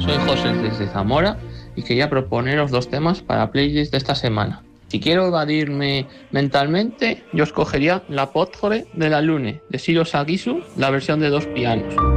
soy José desde Zamora y quería proponeros 2 temas para playlist de esta semana. Si quiero evadirme mentalmente, yo escogería La Pozzole de la Lune, de Siro Sagisu, la versión de 2 pianos.